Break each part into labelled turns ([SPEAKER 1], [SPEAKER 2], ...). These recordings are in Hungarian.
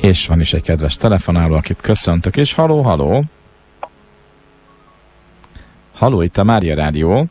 [SPEAKER 1] És van is egy kedves telefonáló, akit köszöntök, és haló. Haló, itt a Mária Rádió.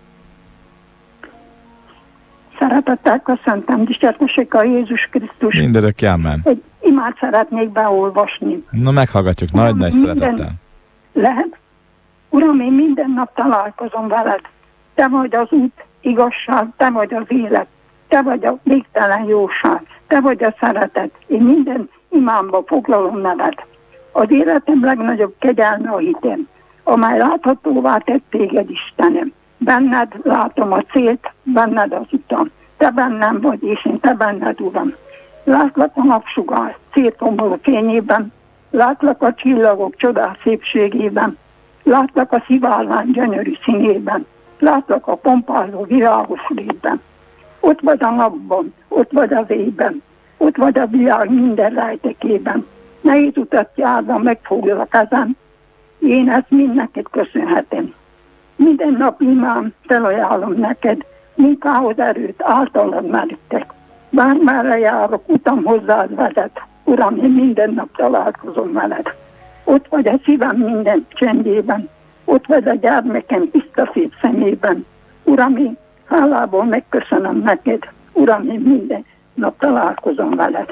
[SPEAKER 2] Szeretettel köszöntöm, dicsértessék a Jézus Krisztus.
[SPEAKER 1] Mindörökké amen.
[SPEAKER 2] Egy imát szeretnék beolvasni.
[SPEAKER 1] Na, meghallgatjuk, nagy szeretettel.
[SPEAKER 2] Lehet? Uram, én minden nap találkozom veled. Te vagy az út, igazság, te vagy az élet. Te vagy a végtelen jóság. Te vagy a szeretet. Én minden imámba foglalom neved. Az életem legnagyobb kegyelme a hitem, amely láthatóvá tett téged, Istenem. Benned látom a célt, benned az utam. Te bennem vagy, és én te benned, Uram. Látlak a napsugár szétomló fényében, látlak a csillagok csodás szépségében, látlak a szivárvány gyönyörű színében, látlak a pompázó világos lépben. Ott vagy a napban, ott vagy az éjben, ott vagy a világ minden rejtekében. Nehéz utat járva megfogja a kezem, én ezt mind neked köszönhetem. Minden nap imám felajánlom neked, munkához erőt általad merítek. Bármerre járok, utam hozzád vezet. Uram, én minden nap találkozom veled. Ott vagy a szívem minden csendében, ott vagy a gyermekem tiszta szép szemében. Uram, én hálából megköszönöm neked. Uram, én minden nap találkozom veled.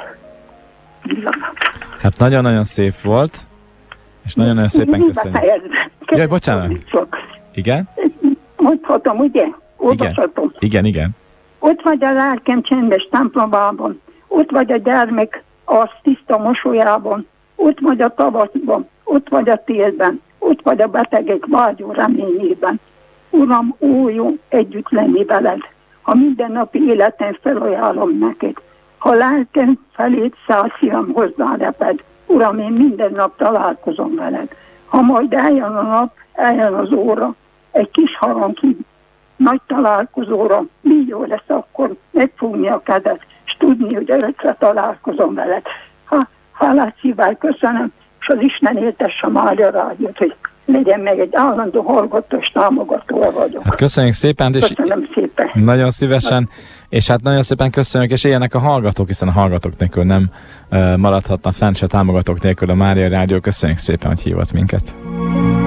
[SPEAKER 1] Hát nagyon-nagyon szép volt, és nagyon-nagyon szépen köszönjük. Jaj, bocsánat. Igen?
[SPEAKER 2] Mondhatom, ugye? Olvashatom.
[SPEAKER 1] Igen.
[SPEAKER 2] Ott vagy a lelkem csendes templomában, ott vagy a gyermek az tiszta mosolyában, ott vagy a tavaszban, ott vagy a télben, ott vagy a betegek vágyó reményében. Uram, ó jó együtt lenni veled, ha mindennapi életem felajánlom neked, ha lelkem felét száll szívem hozzá reped. Uram, én minden nap találkozom veled. Ha majd eljön a nap, eljön az óra, egy kis harangig, nagy találkozóra, mi jó lesz akkor megfogni a kezed, és tudni, hogy örökre találkozom veled. Hálás szívvel köszönöm, és az Isten éltesse a Mária Rádiót, hogy legyen meg egy állandó hallgató és támogató vagyok.
[SPEAKER 1] Hát köszönjük szépen, és
[SPEAKER 2] köszönöm szépen.
[SPEAKER 1] Nagyon szívesen, és hát nagyon szépen köszönjük, és éljenek a hallgatók, hiszen a hallgatók nélkül nem maradhatna fent, se támogatók nélkül a Mária Rádió. Köszönjük szépen, hogy hívott minket.